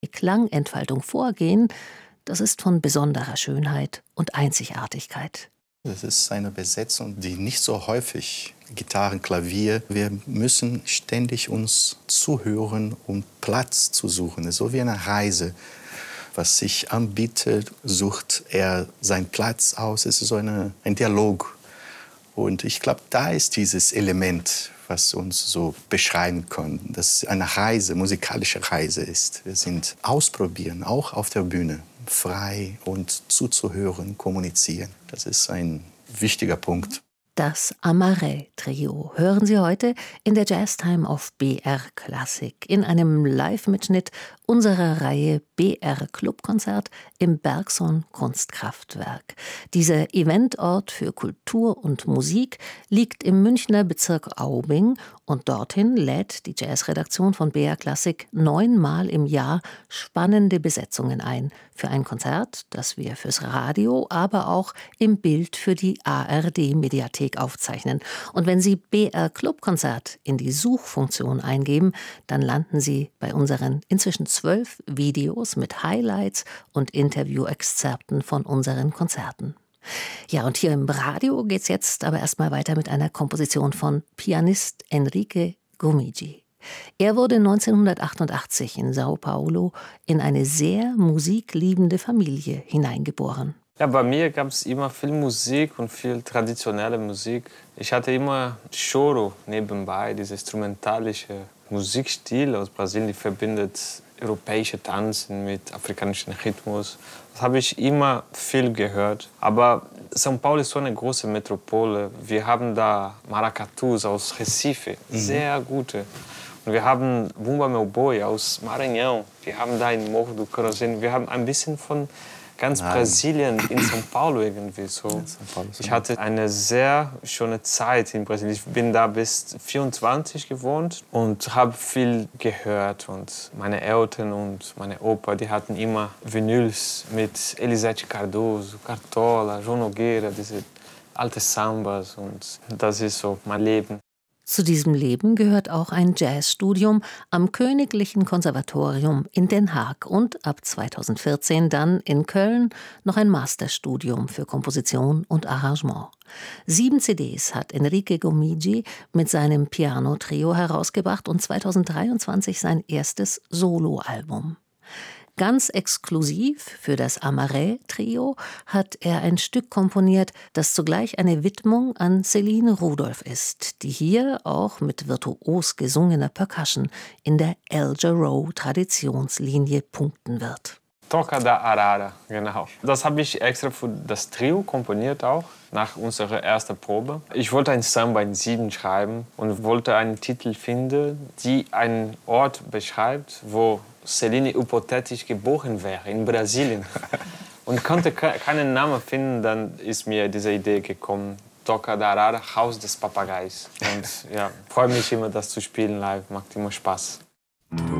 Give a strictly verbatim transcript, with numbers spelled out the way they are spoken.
Klangentfaltung vorgehen, das ist von besonderer Schönheit und Einzigartigkeit. Es ist eine Besetzung, die nicht so häufig Gitarren, Klavier. Wir müssen ständig uns zuhören, um Platz zu suchen. Es ist so wie eine Reise. Was sich anbietet, sucht er seinen Platz aus. Es ist so eine, ein Dialog. Und ich glaube, da ist dieses Element, was uns so beschreiben kann, dass eine Reise, musikalische Reise ist. Wir sind ausprobieren, auch auf der Bühne, frei und zuzuhören, kommunizieren. Das ist ein wichtiger Punkt. Das Amarais-Trio hören Sie heute in der Jazztime auf B R Klassik in einem Live-Mitschnitt unserer Reihe B R Clubkonzert im Bergson Kunstkraftwerk. Dieser Eventort für Kultur und Musik liegt im Münchner Bezirk Aubing und dorthin lädt die Jazzredaktion von B R Klassik neunmal im Jahr spannende Besetzungen ein für ein Konzert, das wir fürs Radio, aber auch im Bild für die A R D-Mediathek aufzeichnen. Und wenn Sie B R Clubkonzert in die Suchfunktion eingeben, dann landen Sie bei unseren inzwischen zwölf Videos mit Highlights und Interview-Exzerpten von unseren Konzerten. Ja, und hier im Radio geht's jetzt aber erstmal weiter mit einer Komposition von Pianist Enrique Gomigi. Er wurde neunzehnhundertachtundachtzig in Sao Paulo in eine sehr musikliebende Familie hineingeboren. Ja, bei mir gab es immer viel Musik und viel traditionelle Musik. Ich hatte immer Choro nebenbei, dieser instrumentalische Musikstil aus Brasilien, die verbindet europäische Tanzen mit afrikanischem Rhythmus. Das habe ich immer viel gehört. Aber São Paulo ist so eine große Metropole. Wir haben da Maracatus aus Recife, mhm. sehr gute. Und wir haben Bumba Meu Boi aus Maranhão. Wir haben da in Morro do Corozinho. Wir haben ein bisschen von ganz Nein. Brasilien in São Paulo irgendwie so. Ja, Paulo ich hatte eine sehr schöne Zeit in Brasilien. Ich bin da bis vierundzwanzig gewohnt und habe viel gehört. Und meine Eltern und meine Opa, die hatten immer Vinyls mit Elisete Cardoso, Cartola, João Nogueira, diese alte Sambas. Und das ist so mein Leben. Zu diesem Leben gehört auch ein Jazzstudium am Königlichen Konservatorium in Den Haag und ab zweitausendvierzehn dann in Köln noch ein Masterstudium für Komposition und Arrangement. Sieben C Ds hat Enrique Gomigi mit seinem Piano-Trio herausgebracht und zweitausenddreiundzwanzig sein erstes Soloalbum. Ganz exklusiv für das Amarais-Trio hat er ein Stück komponiert, das zugleich eine Widmung an Céline Rudolph ist, die hier auch mit virtuos gesungener Percussion in der El Jarreau-Traditionslinie punkten wird. Toca da Arara, genau. Das habe ich extra für das Trio komponiert auch, nach unserer ersten Probe. Ich wollte ein Samba in sieben schreiben und wollte einen Titel finden, die einen Ort beschreibt, wo Céline hypothetisch geboren wäre, in Brasilien. Und konnte keinen Namen finden, dann ist mir diese Idee gekommen. Toca da Arara, Haus des Papageios. Und ja, freue mich immer, das zu spielen live, macht immer Spaß.